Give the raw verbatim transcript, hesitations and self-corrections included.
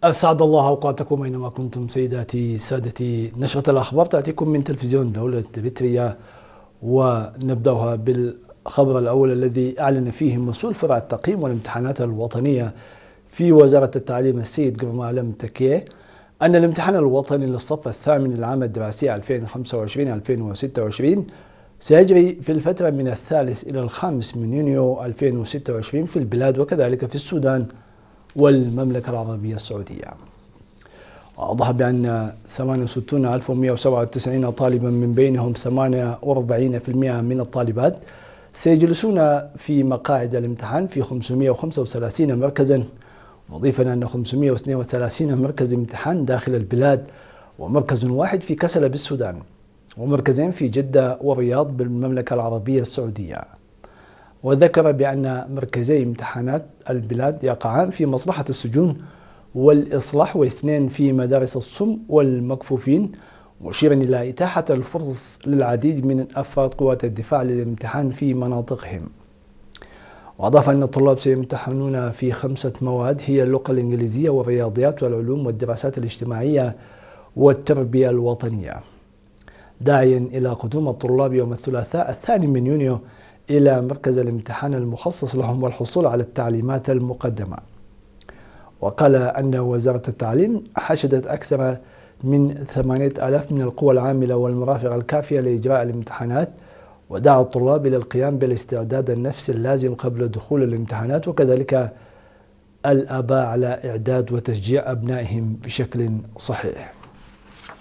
أسعد الله أوقاتكم أينما كنتم سيداتي سادتي. نشرة الأخبار تأتيكم من تلفزيون دولة إريتريا، ونبدأها بالخبر الأول الذي أعلن فيه مسؤول فرع التقييم والامتحانات الوطنية في وزارة التعليم السيد جرمالم تكيه أن الامتحان الوطني للصف الثامن للعام الدراسي ألفين وخمسة وعشرين ألفين وستة وعشرين سيجري في الفترة من الثالث إلى الخامس من يونيو ألفين وستة وعشرين في البلاد وكذلك في السودان والمملكة العربية السعودية. وأوضح بأن ثمانية وستين ألف ومئة وسبعة وتسعين طالبا من بينهم ثمانية وأربعين بالمئة من الطالبات سيجلسون في مقاعد الامتحان في خمسمئة وخمسة وثلاثين مركزا، مضيفا أن خمسمئة واثنين وثلاثين مركز امتحان داخل البلاد، ومركز واحد في كسلة بالسودان، ومركزين في جدة والرياض بالمملكة العربية السعودية. وذكر بأن مركزي امتحانات البلاد يقعان في مصلحة السجون والإصلاح، واثنين في مدارس الصم والمكفوفين، مشيرا إلى إتاحة الفرص للعديد من أفراد قوات الدفاع للامتحان في مناطقهم. وأضاف أن الطلاب سيمتحنون في خمسة مواد هي اللغة الإنجليزية والرياضيات والعلوم والدراسات الاجتماعية والتربية الوطنية، داعيا إلى قدوم الطلاب يوم الثلاثاء الثاني من يونيو إلى مركز الامتحان المخصص لهم والحصول على التعليمات المقدمة. وقال أن وزارة التعليم حشدت أكثر من ثمانية آلاف من القوى العاملة والمرافق الكافية لإجراء الامتحانات، ودعا الطلاب إلى القيام بالاستعداد النفسي اللازم قبل دخول الامتحانات، وكذلك الآباء على إعداد وتشجيع أبنائهم بشكل صحيح.